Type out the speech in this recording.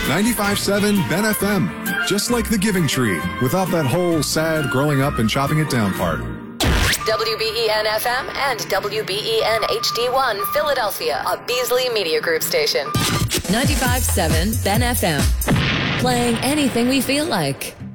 95.7 Ben FM. Just like the Giving Tree, without that whole sad growing up and chopping it down part. WBEN FM and WBEN HD1 Philadelphia, a Beasley Media Group station. 95.7 Ben FM. Playing anything we feel like.